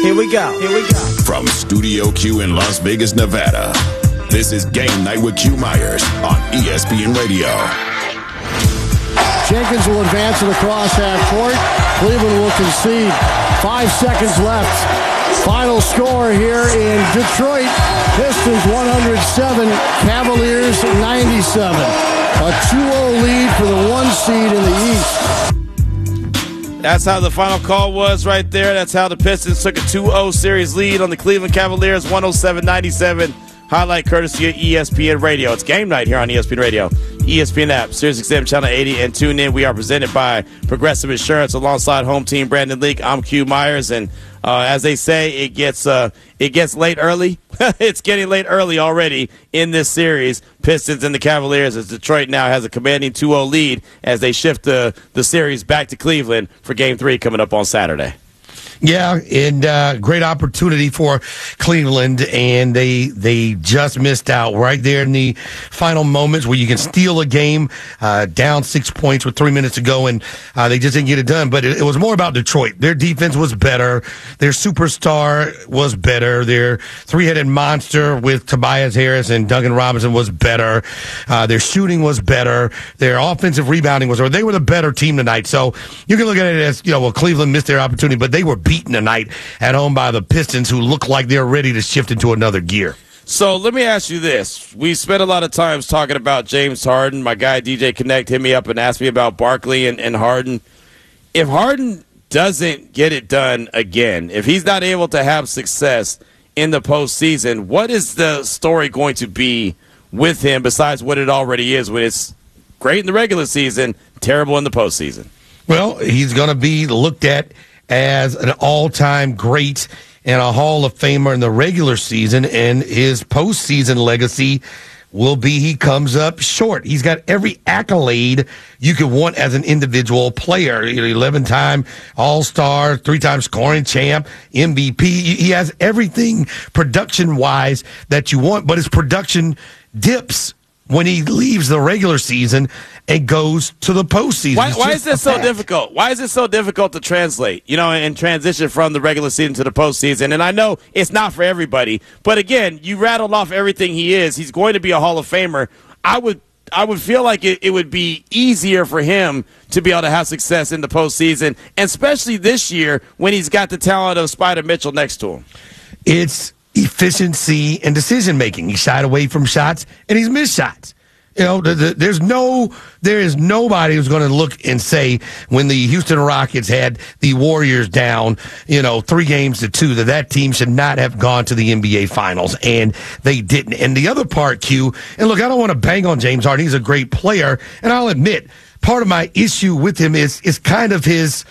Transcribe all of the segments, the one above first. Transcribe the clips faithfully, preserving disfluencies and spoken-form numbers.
Here we go. Here we go. From Studio Q in Las Vegas, Nevada, this is Game Night with Q Myers on E S P N Radio. Jenkins will advance to the cross half court. Cleveland will concede. Five seconds left. Final score here in Detroit. Pistons one hundred seven, Cavaliers ninety-seven. A two oh lead for the one seed in the East. That's how the final call was right there. That's how the Pistons took a two oh series lead on the Cleveland Cavaliers, one oh seven ninety-seven. Highlight courtesy of E S P N Radio. It's Game Night here on E S P N Radio, E S P N app, SiriusXM Channel eighty, and tune in. We are presented by Progressive Insurance alongside home team Brandon Leak. I'm Q Myers, and uh, as they say, it gets uh, it gets late early. It's getting late early already in this series. Pistons and the Cavaliers, as Detroit now has a commanding two oh lead as they shift the, the series back to Cleveland for Game three coming up on Saturday. Yeah, and uh, great opportunity for Cleveland, and they they just missed out right there in the final moments where you can steal a game uh, down six points with three minutes to go, and uh, they just didn't get it done. But it, it was more about Detroit. Their defense was better. Their superstar was better. Their three-headed monster with Tobias Harris and Duncan Robinson was better. Uh, their shooting was better. Their offensive rebounding was better. They were the better team tonight. So you can look at it as, you know, well, Cleveland missed their opportunity, but they were beaten tonight at home by the Pistons, who look like they're ready to shift into another gear. So let me ask you this. We spent a lot of times talking about James Harden. My guy D J Connect hit me up and asked me about Barkley and, and Harden. If Harden doesn't get it done again, if he's not able to have success in the postseason, what is the story going to be with him besides what it already is when it's great in the regular season, terrible in the postseason? Well, he's going to be looked at as an all-time great and a Hall of Famer in the regular season, and his postseason legacy will be he comes up short. He's got every accolade you could want as an individual player. eleven-time All-Star, three-time scoring champ, M V P. He has everything production-wise that you want, but his production dips when he leaves the regular season and goes to the postseason. Why, why is this so fact. difficult? Why is it so difficult to translate, you know, and transition from the regular season to the postseason? And I know it's not for everybody, but again, you rattled off everything he is. He's going to be a Hall of Famer. I would I would feel like it, it would be easier for him to be able to have success in the postseason, and especially this year when he's got the talent of Spider Mitchell next to him. It's efficiency and decision making. He shied away from shots and he's missed shots. You know, the, the, there's no, there is nobody who's going to look and say when the Houston Rockets had the Warriors down, you know, three games to two, that that team should not have gone to the N B A Finals, and they didn't. And the other part, Q, and look, I don't want to bang on James Harden. He's a great player, and I'll admit part of my issue with him is is kind of his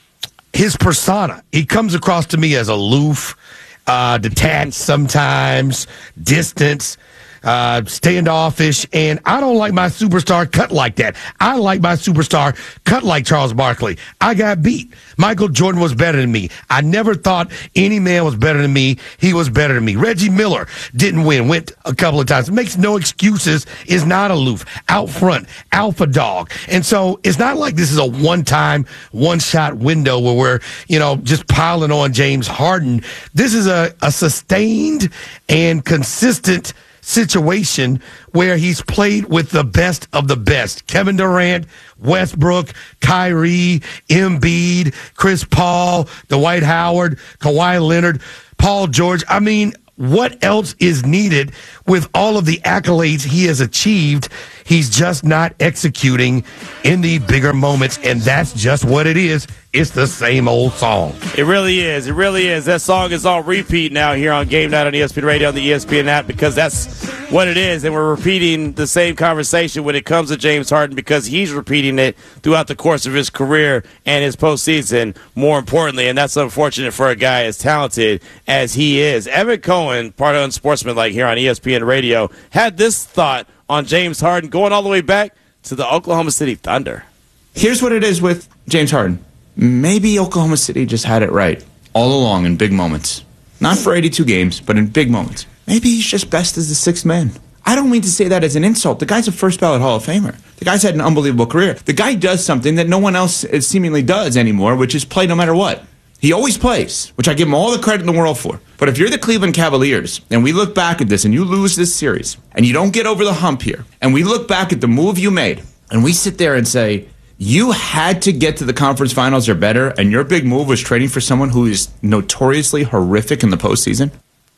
his persona. He comes across to me as aloof, Uh, detached sometimes, distant, uh, standoffish, and I don't like my superstar cut like that. I like my superstar cut like Charles Barkley. I got beat. Michael Jordan was better than me. I never thought any man was better than me. He was better than me. Reggie Miller didn't win, went a couple of times. Makes no excuses, is not aloof, out front, alpha dog. And so it's not like this is a one-time, one-shot window where we're, you know, just piling on James Harden. This is a, a sustained and consistent situation where he's played with the best of the best. Kevin Durant, Westbrook, Kyrie, Embiid, Chris Paul, Dwight Howard, Kawhi Leonard, Paul George. I mean, what else is needed with all of the accolades he has achieved? He's just not executing in the bigger moments, and that's just what it is. It's the same old song. It really is. It really is. That song is on repeat now here on Game Night on E S P N Radio, on the E S P N app, because that's what it is. And we're repeating the same conversation when it comes to James Harden, because he's repeating it throughout the course of his career and his postseason, more importantly. And that's unfortunate for a guy as talented as he is. Evan Cohen, part of Unsportsmanlike here on E S P N Radio, had this thought on James Harden going all the way back to the Oklahoma City Thunder. Here's what it is with James Harden. Maybe Oklahoma City just had it right all along in big moments. Not for eighty-two games, but in big moments. Maybe he's just best as the sixth man. I don't mean to say that as an insult. The guy's a first ballot Hall of Famer. The guy's had an unbelievable career. The guy does something that no one else seemingly does anymore, which is play no matter what. He always plays, which I give him all the credit in the world for. But if you're the Cleveland Cavaliers, and we look back at this, and you lose this series, and you don't get over the hump here, and we look back at the move you made, and we sit there and say, you had to get to the conference finals or better, and your big move was trading for someone who is notoriously horrific in the postseason?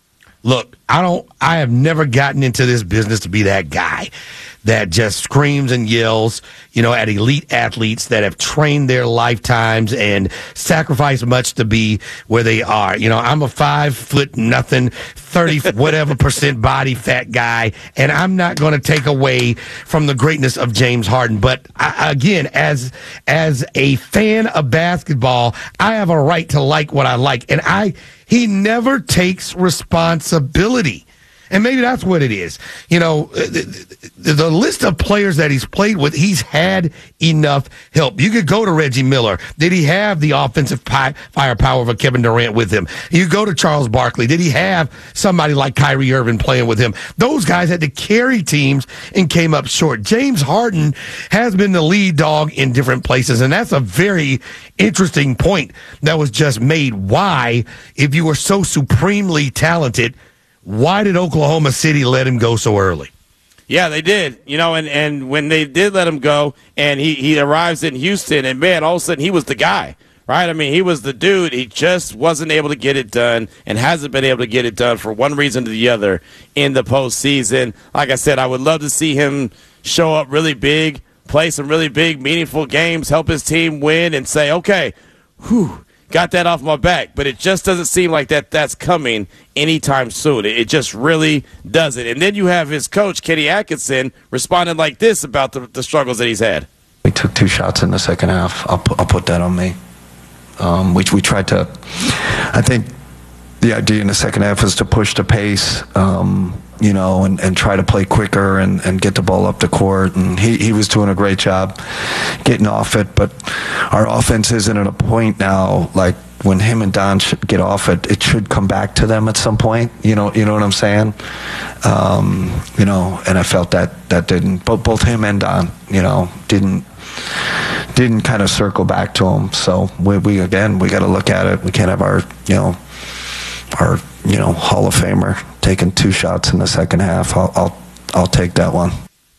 Look, I don't. I have never gotten into this business to be that guy that just screams and yells, you know, at elite athletes that have trained their lifetimes and sacrificed much to be where they are. You know, I'm a five foot nothing, thirty whatever percent body fat guy, and I'm not going to take away from the greatness of James Harden. But I, again, as as a fan of basketball, I have a right to like what I like, and I. He never takes responsibility. And maybe that's what it is. You know, the, the, the list of players that he's played with, he's had enough help. You could go to Reggie Miller. Did he have the offensive pi- firepower of a Kevin Durant with him? You go to Charles Barkley. Did he have somebody like Kyrie Irving playing with him? Those guys had to carry teams and came up short. James Harden has been the lead dog in different places, and that's a very interesting point that was just made. Why, if you were so supremely talented, why did Oklahoma City let him go so early? Yeah, they did. You know, and, and when they did let him go, and he, he arrives in Houston, and man, all of a sudden he was the guy, right? I mean, he was the dude. He just wasn't able to get it done and hasn't been able to get it done for one reason or the other in the postseason. Like I said, I would love to see him show up really big, play some really big, meaningful games, help his team win, and say, okay, whew, got that off my back. But it just doesn't seem like that that's coming anytime soon. It, it just really doesn't. And then you have his coach, Kenny Atkinson, responding like this about the, the struggles that he's had. We took two shots in the second half. I'll put, I'll put that on me. Um, we, we tried to, I think the idea in the second half was to push the pace, um, you know, and, and try to play quicker and, and get the ball up the court. And he, he was doing a great job getting off it. But our offense isn't at a point now, like when him and Don should get off it, it should come back to them at some point. You know, you know what I'm saying? Um, you know, and I felt that that didn't, both, both him and Don, you know, didn't, didn't kind of circle back to him. So we, we again, we got to look at it. We can't have our, you know, our, you know, Hall of Famer taking two shots in the second half. I'll, I'll, I'll take that one.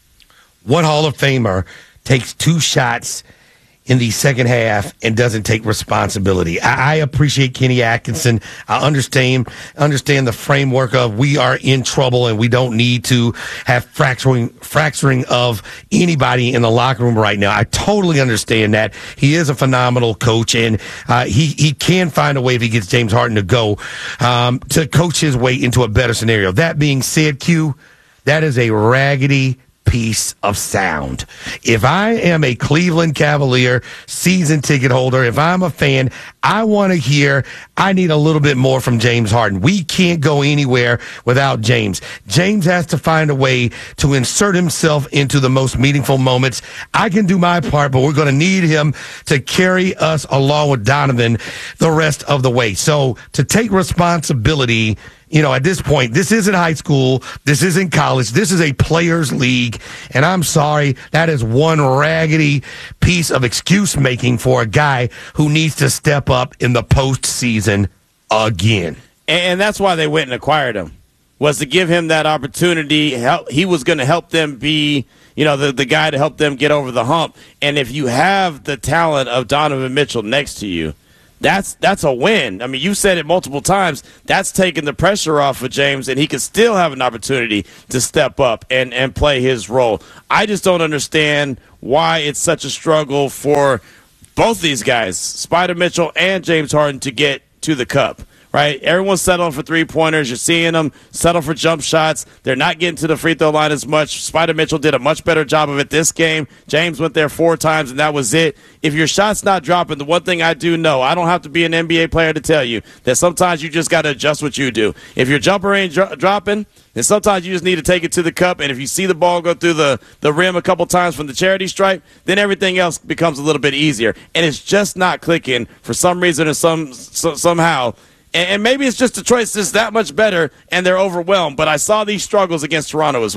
What Hall of Famer takes two shots in the second half and doesn't take responsibility? I, I appreciate Kenny Atkinson. I understand understand the framework of we are in trouble and we don't need to have fracturing fracturing of anybody in the locker room right now. I totally understand that. He is a phenomenal coach, and uh, he he can find a way, if he gets James Harden to go, um, to coach his way into a better scenario. That being said, Q, that is a raggedy piece of sound. If I am a Cleveland Cavalier season ticket holder, if I'm a fan, I want to hear, I need a little bit more from James Harden. We can't go anywhere without James. James has to find a way to insert himself into the most meaningful moments. I can do my part, but we're going to need him to carry us along with Donovan the rest of the way. So to take responsibility, you know, at this point, this isn't high school. This isn't college. This is a players' league. And I'm sorry, that is one raggedy piece of excuse making for a guy who needs to step up in the postseason again. And that's why they went and acquired him, was to give him that opportunity. He was going to help them be, you know, the, the guy to help them get over the hump. And if you have the talent of Donovan Mitchell next to you, That's that's a win. I mean, you said it multiple times. That's taking the pressure off of James, and he can still have an opportunity to step up and, and play his role. I just don't understand why it's such a struggle for both these guys, Spider Mitchell and James Harden, to get to the cup. Right? Everyone's settling for three-pointers. You're seeing them settle for jump shots. They're not getting to the free throw line as much. Spider Mitchell did a much better job of it this game. James went there four times, and that was it. If your shot's not dropping, the one thing I do know, I don't have to be an N B A player to tell you that sometimes you just got to adjust what you do. If your jumper ain't dro- dropping, then sometimes you just need to take it to the cup, and if you see the ball go through the, the rim a couple times from the charity stripe, then everything else becomes a little bit easier. And it's just not clicking for some reason or some so, somehow. And maybe it's just Detroit's just that much better, and they're overwhelmed. But I saw these struggles against Toronto as well.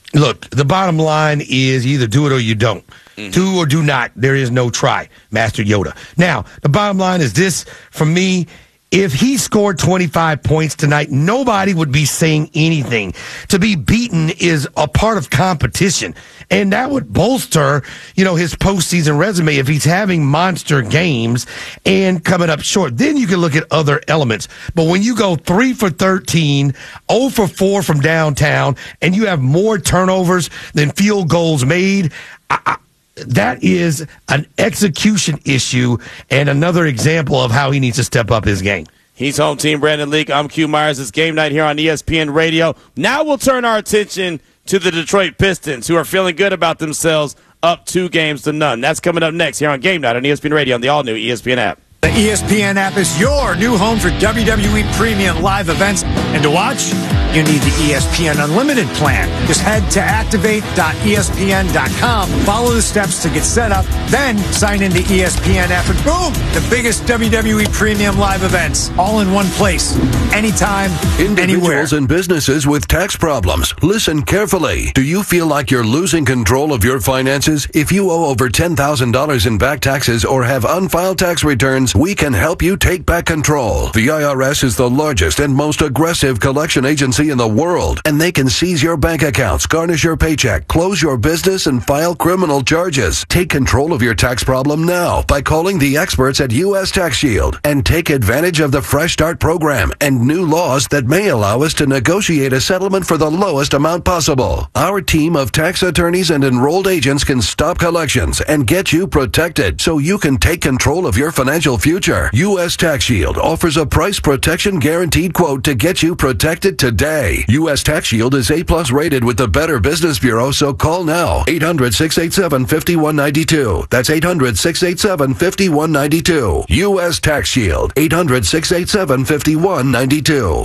Look, the bottom line is you either do it or you don't. Mm-hmm. Do or do not. There is no try, Master Yoda. Now, the bottom line is this for me. If he scored twenty-five points tonight, nobody would be saying anything. To be beaten is a part of competition, and that would bolster, you know, his postseason resume if he's having monster games and coming up short. Then you can look at other elements. But when you go three for thirteen, zero for four from downtown, and you have more turnovers than field goals made, I, I, that is an execution issue and another example of how he needs to step up his game. He's home team Brandon Leak. I'm Q Myers. It's game night here on E S P N Radio. Now we'll turn our attention to the Detroit Pistons, who are feeling good about themselves, up two games to none. That's coming up next here on Game Night on E S P N Radio on the all-new E S P N app. The E S P N app is your new home for W W E Premium live events. And to watch, you need the E S P N Unlimited plan. Just head to activate dot E S P N dot com, follow the steps to get set up, then sign into E S P N app, and boom, the biggest W W E Premium live events, all in one place, anytime, anywhere. Individuals and businesses with tax problems, listen carefully. Do you feel like you're losing control of your finances? If you owe over ten thousand dollars in back taxes or have unfiled tax returns, we can help you take back control. The I R S is the largest and most aggressive collection agency in the world, and they can seize your bank accounts, garnish your paycheck, close your business, and file criminal charges. Take control of your tax problem now by calling the experts at U S Tax Shield and take advantage of the Fresh Start program and new laws that may allow us to negotiate a settlement for the lowest amount possible. Our team of tax attorneys and enrolled agents can stop collections and get you protected so you can take control of your financial future. U S Tax Shield offers a price protection guaranteed quote to get you protected today. U S Tax Shield is A plus rated with the Better Business Bureau, so call now. eight hundred, six eight seven, five one nine two. That's eight hundred, six eight seven, five one nine two. U S Tax Shield. eight hundred, six eight seven, five one nine two.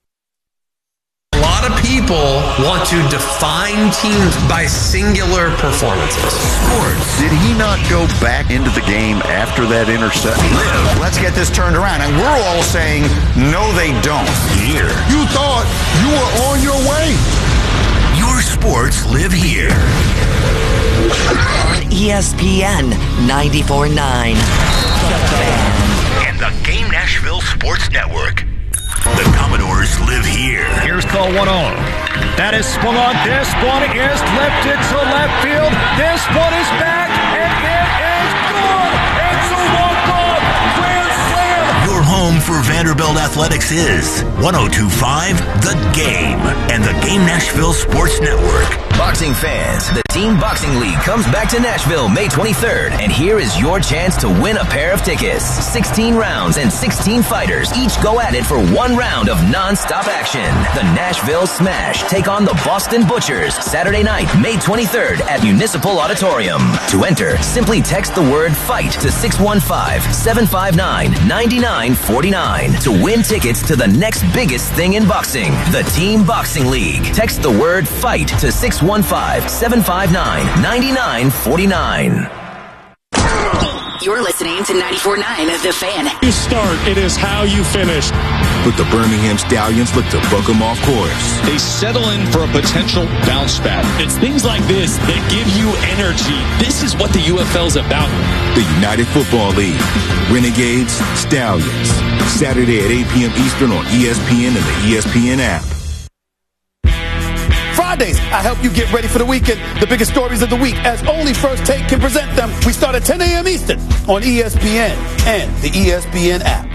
A lot of people want to define teams by singular performances. Sports. Did he not go back into the game after that interception? Live. Let's get this turned around. And we're all saying, no, they don't. Here. You thought you were on your way. Your sports live here. On E S P N ninety-four point nine. The Fan. And the Game Nashville Sports Network. The Commodores live here. Here's call one oh. That is swung on. This one is lifted to left field. This one is back, and it is good. It's a walk-off grand slam. Your home for Vanderbilt Athletics is one oh two point five The Game and the Game Nashville Sports Network. Boxing fans, the Team Boxing League comes back to Nashville May twenty-third, and here is your chance to win a pair of tickets. sixteen rounds and sixteen fighters each go at it for one round of non-stop action. The Nashville Smash take on the Boston Butchers Saturday night, May twenty-third at Municipal Auditorium. To enter, simply text the word FIGHT to six one five, seven five nine, nine nine four nine to win tickets to the next biggest thing in boxing, the Team Boxing League. Text the word FIGHT to six one five, seven five nine, nine nine four nine. You're listening to ninety-four point nine The Fan. You start, it is how you finish. But the Birmingham Stallions look to book them off course. They settle in for a potential bounce back. It's things like this that give you energy. This is what the U F L's about. The United Football League. Renegades, Stallions. Saturday at eight p.m. Eastern on E S P N and the E S P N app. Fridays, I help you get ready for the weekend. The biggest stories of the week, as only First Take can present them. We start at ten a.m. Eastern on E S P N and the E S P N app.